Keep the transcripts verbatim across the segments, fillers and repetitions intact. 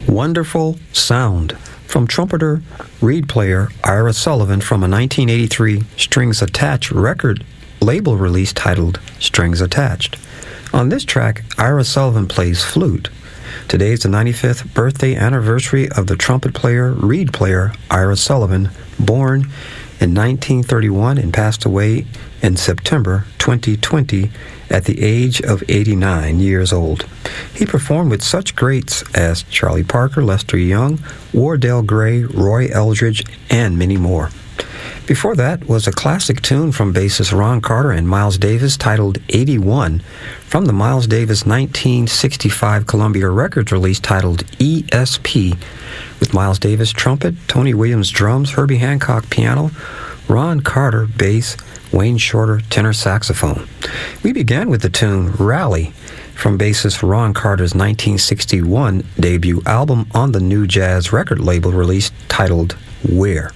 Wonderful Sound from trumpeter, reed player Ira Sullivan from a nineteen eighty-three Strings Attached record label release titled Strings Attached. On this track, Ira Sullivan plays flute. Today is the ninety-fifth birthday anniversary of the trumpet player, reed player Ira Sullivan, born in nineteen thirty-one and passed away in September twenty twenty at the age of eighty-nine years old. He performed with such greats as Charlie Parker, Lester Young, Wardell Gray, Roy Eldridge, and many more. Before that was a classic tune from bassist Ron Carter and Miles Davis titled eighty-one from the Miles Davis nineteen sixty-five Columbia Records release titled E S P, with Miles Davis trumpet, Tony Williams drums, Herbie Hancock piano, Ron Carter bass, Wayne Shorter tenor saxophone. We began with the tune Rally from bassist Ron Carter's nineteen sixty-one debut album on the New Jazz record label released titled Where.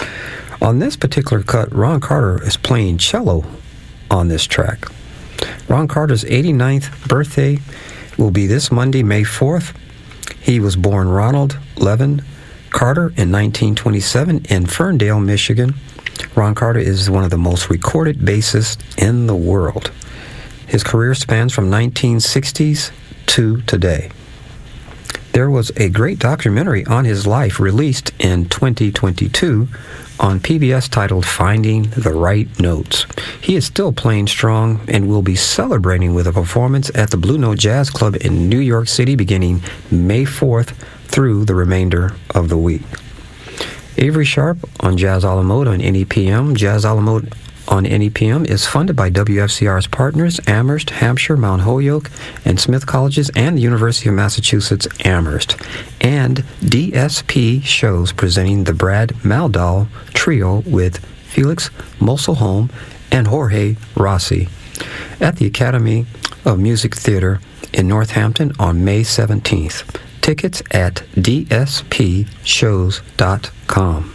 On this particular cut, Ron Carter is playing cello on this track. Ron Carter's eighty-ninth birthday will be this Monday, May fourth. He was born Ronald Levin Carter in nineteen twenty-seven in Ferndale, Michigan. Ron Carter is one of the most recorded bassists in the world. His career spans from nineteen sixties to today. There was a great documentary on his life released in twenty twenty-two on P B S titled Finding the Right Notes. He is still playing strong and will be celebrating with a performance at the Blue Note Jazz Club in New York City beginning May fourth through the remainder of the week. Avery Sharp on Jazz a la Mode on N E P M. Jazz a la Mode on N E P M is funded by W F C R's partners, Amherst, Hampshire, Mount Holyoke, and Smith Colleges, and the University of Massachusetts, Amherst, and D S P shows presenting the Brad Maldal Trio with Felix Moselholm and Jorge Rossi at the Academy of Music Theater in Northampton on May seventeenth. Tickets at d s p shows dot com.